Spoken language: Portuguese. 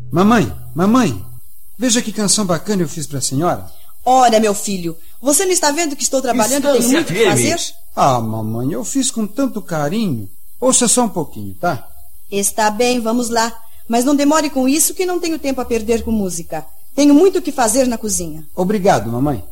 Mamãe, veja que canção bacana eu fiz para a senhora. Ora, meu filho, você não está vendo que estou trabalhando e tenho muito o que fazer? Ah, mamãe, eu fiz com tanto carinho. Ouça só um pouquinho, tá? Está bem, vamos lá. Mas não demore com isso que não tenho tempo a perder com música. Tenho muito o que fazer na cozinha. Obrigado, mamãe.